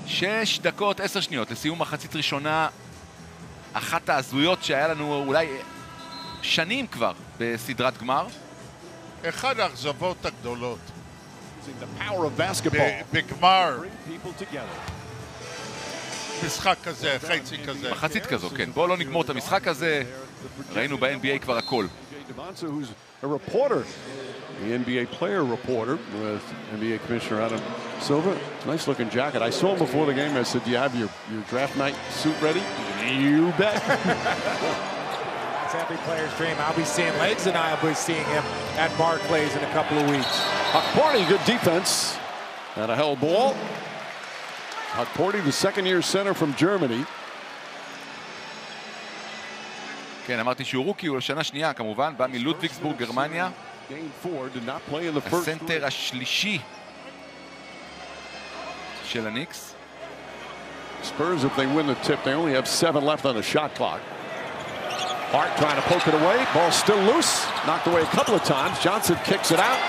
6 דקות 10 שניות לסיום מחצית ראשונה, אחת ההזויות שהיה לנו אולי שנים כבר בסדרת גמר. אחד האכזבות הגדולות בגמר משחק כזה, חצי כזה. מחצית כזו, כן. בואו לא נגמור את המשחק הזה, ראינו ב-NBA כבר הכל. The NBA player reporter with NBA Commissioner Adam Silver. Nice looking jacket. I saw him before the game. I said, do you have your draft night suit ready? You bet. That's every player's dream. I'll be seeing Legs and I'll be seeing him at Barclays in a couple of weeks. Hakporty, good defense. And a held ball. Hakporty, the second-year center from Germany. כן, אמרתי שהוא רוקי, הוא לשנה שנייה כמובן, בא מלודוויגסבורג, גרמניה. הסנטר השלישי של הניקס. Spurs, if they win the tip, they only have 7 left on the shot clock. Hart trying to poke it away. Ball still loose. Knocked away a couple of times. Johnson kicks it out.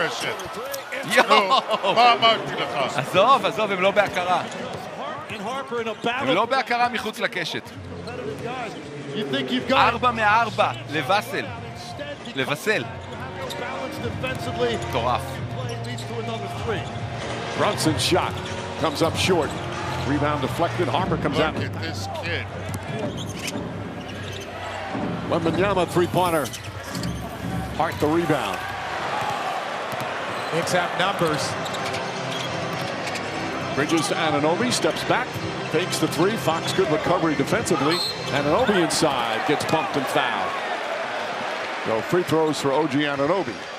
מה אמרתי לך? עזוב, הם לא בהכרה. הם לא בהכרה מחוץ לקשת. 4 מ-4 לבסל. מטורף. Brunson's shot comes up short. Rebound deflected. Harper comes out. Look at this kid. Wembanyama three-pointer. Hart the rebound. Knicks have numbers. Bridges to Anunoby, steps back, fakes the three. Fox good recovery defensively. Anunoby inside, gets bumped and fouled. So free throws for OG Anunoby.